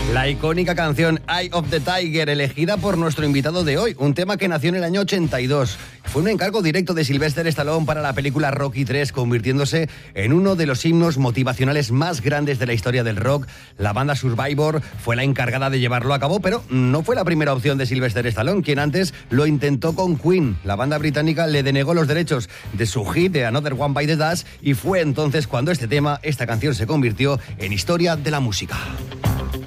La icónica canción Eye of the Tiger, elegida por nuestro invitado de hoy, un tema que nació en el año 82. Fue un encargo directo de Sylvester Stallone para la película Rocky III, convirtiéndose en uno de los himnos motivacionales más grandes de la historia del rock. La banda Survivor fue la encargada de llevarlo a cabo, pero no fue la primera opción de Sylvester Stallone, quien antes lo intentó con Queen. La banda británica le denegó los derechos de su hit de Another One Bites the Dust y fue entonces cuando esta canción se convirtió en historia de la música.